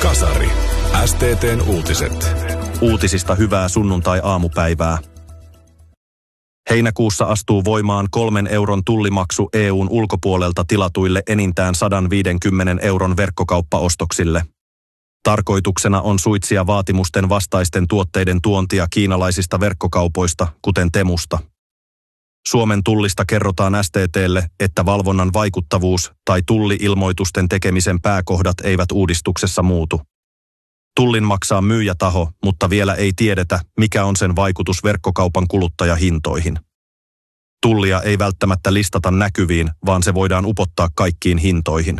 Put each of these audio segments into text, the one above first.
Kasari. STT:n uutiset. Uutisista hyvää sunnuntai-aamupäivää. Heinäkuussa astuu voimaan 3 euron tullimaksu EUn ulkopuolelta tilatuille enintään 150 euron verkkokauppaostoksille. Tarkoituksena on suitsia vaatimusten vastaisten tuotteiden tuontia kiinalaisista verkkokaupoista, kuten Temusta. Suomen tullista kerrotaan STT:lle, että valvonnan vaikuttavuus tai tulli-ilmoitusten tekemisen pääkohdat eivät uudistuksessa muutu. Tullin maksaa myyjätaho, mutta vielä ei tiedetä, mikä on sen vaikutus verkkokaupan kuluttajahintoihin. Tullia ei välttämättä listata näkyviin, vaan se voidaan upottaa kaikkiin hintoihin.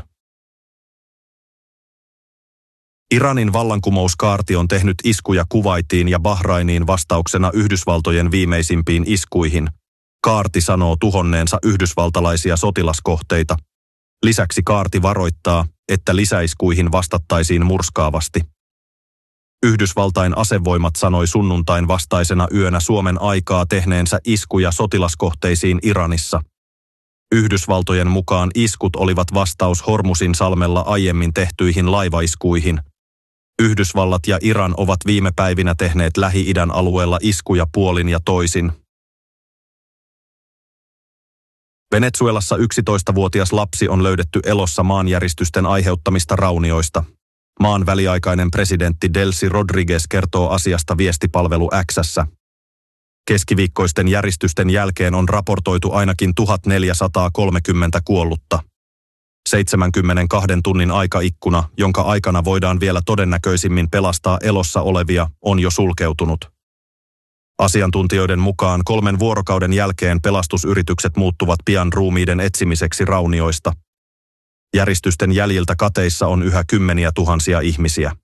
Iranin vallankumouskaarti on tehnyt iskuja Kuwaitiin ja Bahrainiin vastauksena Yhdysvaltojen viimeisimpiin iskuihin. Kaarti sanoo tuhonneensa yhdysvaltalaisia sotilaskohteita. Lisäksi kaarti varoittaa, että lisäiskuihin vastattaisiin murskaavasti. Yhdysvaltain asevoimat sanoi sunnuntain vastaisena yönä Suomen aikaa tehneensä iskuja sotilaskohteisiin Iranissa. Yhdysvaltojen mukaan iskut olivat vastaus Hormuzin salmella aiemmin tehtyihin laivaiskuihin. Yhdysvallat ja Iran ovat viime päivinä tehneet Lähi-idän alueella iskuja puolin ja toisin. Venezuelassa 11-vuotias lapsi on löydetty elossa maanjäristysten aiheuttamista raunioista. Maan väliaikainen presidentti Delcy Rodriguez kertoo asiasta viestipalvelu X:ssä. Keskiviikkoisten järistysten jälkeen on raportoitu ainakin 1430 kuollutta. 72 tunnin aikaikkuna, jonka aikana voidaan vielä todennäköisimmin pelastaa elossa olevia, on jo sulkeutunut. Asiantuntijoiden mukaan 3 vuorokauden jälkeen pelastusyritykset muuttuvat pian ruumiiden etsimiseksi raunioista. Järistysten jäljiltä kateissa on yhä kymmeniä tuhansia ihmisiä.